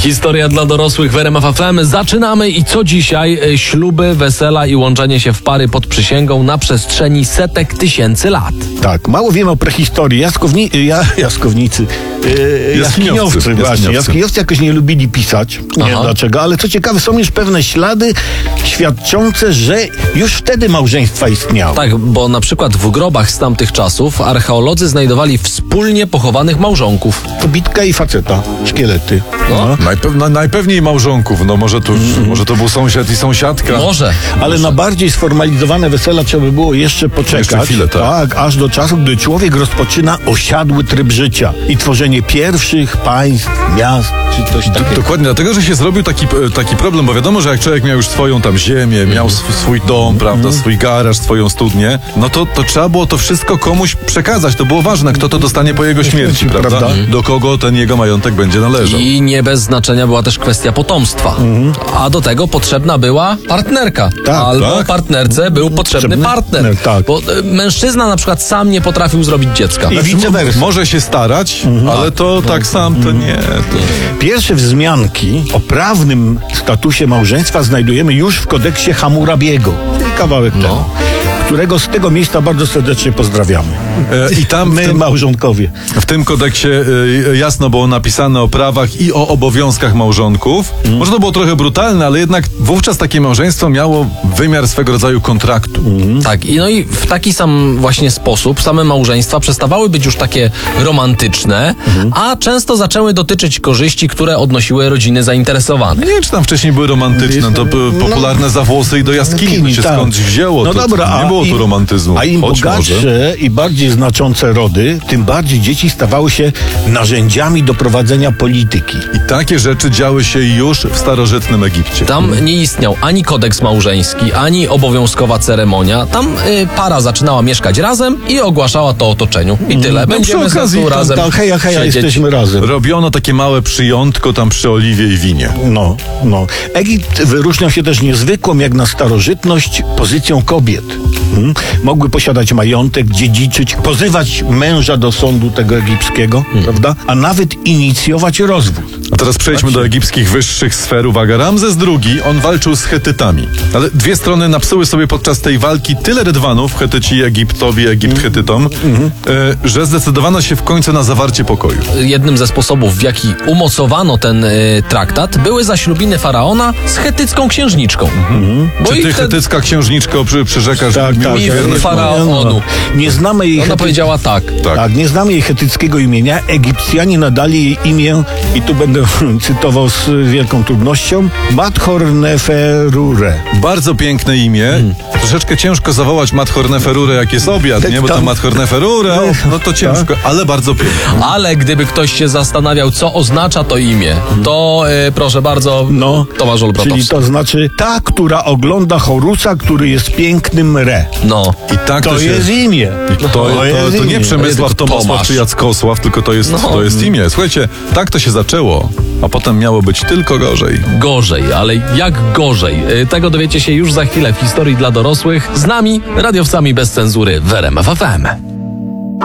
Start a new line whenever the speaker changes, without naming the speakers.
Historia dla dorosłych w RMF FM. Zaczynamy i co dzisiaj? Śluby, wesela i łączenie się w pary pod przysięgą na przestrzeni setek tysięcy lat.
Tak, mało wiemy o prehistorii. Jaskiniowcy właśnie. Jaskiniowcy jakoś nie lubili pisać. Nie wiem dlaczego, ale co ciekawe, są już pewne ślady świadczące, że już wtedy małżeństwa istniały.
Tak, bo na przykład w grobach z tamtych czasów archeolodzy znajdowali wspólnie pochowanych małżonków.
Kobitka i faceta, szkielety.
Najpewniej małżonków. No może to był sąsiad i sąsiadka.
Może.
Ale na bardziej sformalizowane wesela trzeba by było jeszcze poczekać.
Jeszcze chwilę, tak.
Aż do czasu, gdy człowiek rozpoczyna osiadły tryb życia i tworzenie pierwszych państw, miast, czy coś takiego.
Dokładnie, dlatego, że się zrobił taki problem, bo wiadomo, że jak człowiek miał już swoją tam ziemię, miał swój dom, prawda, swój garaż, swoją studnię, no to trzeba było to wszystko komuś przekazać. To było ważne, kto to dostanie po jego śmierci, prawda? Do kogo ten jego majątek będzie należał.
I nie bez znaczenia była też kwestia potomstwa. A do tego potrzebna była partnerka. Albo partnerce był potrzebny partner.
Tak.
Bo mężczyzna na przykład sam nie potrafił zrobić dziecka.
I vice versa.
Może się starać, ale to tak sam to nie.
Pierwsze wzmianki o prawnym statusie małżeństwa znajdujemy już w kodeksie Hammurabiego. Kawałek temu. Którego z tego miejsca bardzo serdecznie pozdrawiamy.
I tam
my, małżonkowie.
W tym kodeksie jasno było napisane o prawach i o obowiązkach małżonków. Może to było trochę brutalne, ale jednak wówczas takie małżeństwo miało wymiar swego rodzaju kontraktu.
Tak, i w taki sam właśnie sposób same małżeństwa przestawały być już takie romantyczne, a często zaczęły dotyczyć korzyści, które odnosiły rodziny zainteresowane.
Nie wiem, czy tam wcześniej były romantyczne, to były popularne za włosy i do jaskini, się skądś wzięło.
No dobra,
nie było tu romantyzmu.
A im bogatsze i bardziej znaczące rody, tym bardziej dzieci stawały się narzędziami do prowadzenia polityki.
I takie rzeczy działy się już w starożytnym Egipcie.
Tam nie istniał ani kodeks małżeński, ani obowiązkowa ceremonia. Tam para zaczynała mieszkać razem i ogłaszała to otoczeniu. I tyle. Będziemy tu razem
heja, jesteśmy razem.
Robiono takie małe przyjątko tam przy oliwie i winie.
No. Egipt wyróżniał się też niezwykłą, jak na starożytność, pozycją kobiet. Mogły posiadać majątek, dziedziczyć, pozywać męża do sądu tego egipskiego, prawda? A nawet inicjować rozwód.
A teraz przejdźmy do egipskich wyższych sfer. Uwaga, Ramzes II, on walczył z Chetytami. Ale dwie strony napsuły sobie podczas tej walki tyle rydwanów, Chetyci Egiptowi, Egipt Chetytom, że zdecydowano się w końcu na zawarcie pokoju. Jednym
ze sposobów, w jaki umocowano ten traktat, były zaślubiny faraona z chetycką księżniczką.
Czy ty chetycka księżniczko przyrzekasz
wierność faraonu?
Nie znamy jej.
Ona powiedziała tak.
Nie znamy jej chetyckiego imienia. Egipcjanie nadali jej imię, i tu będę cytował z wielką trudnością, Madhorneferure.
Bardzo piękne imię. Troszeczkę ciężko zawołać Madhorneferure, jak jest obiad, nie? Bo to Madhorneferure, no to ciężko, ale bardzo piękne.
Ale gdyby ktoś się zastanawiał, co oznacza to imię, to proszę bardzo, Tomasz Olbratowski.
Czyli to znaczy ta, która ogląda Horusa, który jest pięknym Re.
I tak
to jest imię.
To nie Przemysław, Tomasław czy Jackosław, tylko to jest imię. Słuchajcie, tak to się zaczęło, a potem miało być tylko gorzej.
Gorzej, ale jak gorzej? Tego dowiecie się już za chwilę w historii dla dorosłych. Z nami, radiowcami bez cenzury w RMF FM.